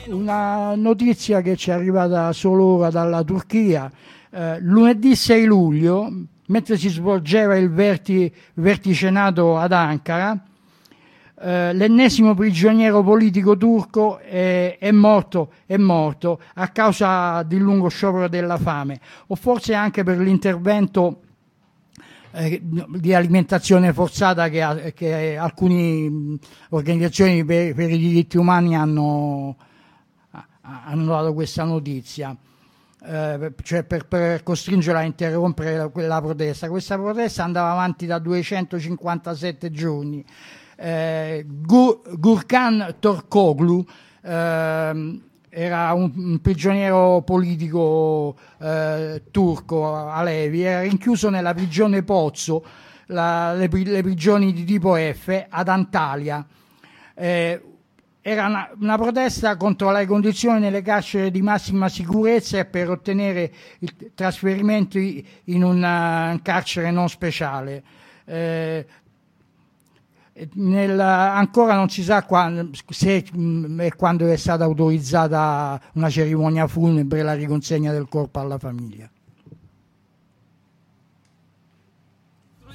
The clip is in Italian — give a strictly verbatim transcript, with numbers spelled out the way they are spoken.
Una notizia che ci è arrivata solo ora dalla Turchia. Eh, lunedì sei luglio, mentre si svolgeva il verti, vertice NATO ad Ankara, eh, l'ennesimo prigioniero politico turco è, è, morto, è morto a causa di un lungo sciopero della fame, o forse anche per l'intervento eh, di alimentazione forzata che, che alcune organizzazioni per, per i diritti umani hanno, hanno dato questa notizia. Eh, cioè per, per costringerla a interrompere la, la protesta. Questa protesta andava avanti da duecentocinquantasette giorni. Eh, Gur- Gurkan Torkoglu eh, era un, un prigioniero politico eh, turco, Alevi, era rinchiuso nella prigione Pozzo, la, le, le prigioni di tipo F ad Antalya. Eh, Era una, una protesta contro le condizioni nelle carceri di massima sicurezza e per ottenere il trasferimento in una, un carcere non speciale. Eh, nel, ancora non si sa quando, se e quando è stata autorizzata una cerimonia funebre e la riconsegna del corpo alla famiglia.